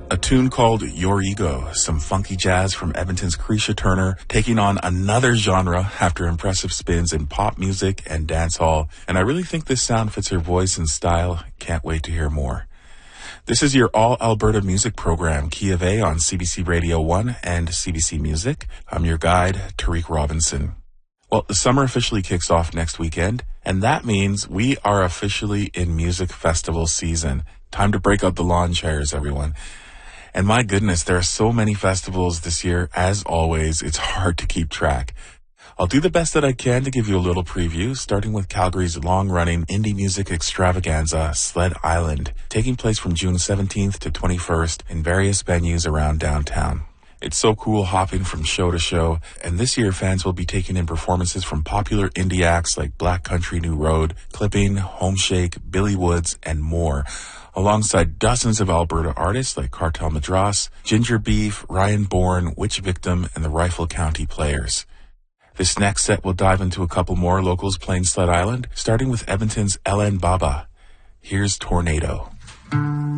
A tune called Your Ego, some funky jazz from Edmonton's Creisha Turner, taking on another genre after impressive spins in pop music and dancehall. And I really think this sound fits her voice and style. Can't wait to hear more. This is your All Alberta Music program, Key of A on CBC Radio 1 and CBC Music. I'm your guide, Tariq Robinson. Well, the summer officially kicks off next weekend, and that means we are officially in music festival season. Time to break out the lawn chairs, everyone. And my goodness, there are so many festivals this year. As always, it's hard to keep track. I'll do the best that I can to give you a little preview, starting with Calgary's long-running indie music extravaganza, Sled Island, taking place from June 17th to 21st in various venues around downtown. It's so cool hopping from show to show, and this year fans will be taking in performances from popular indie acts like Black Country New Road, Clipping, Homeshake, Billy Woods, and more, alongside dozens of Alberta artists like Cartel Madras, Ginger Beef, Ryan Bourne, Witch Victim, and the Rifle County Players. This next set will dive into a couple more locals playing Sled Island, starting with Edmonton's LN Baba. Here's Tornado.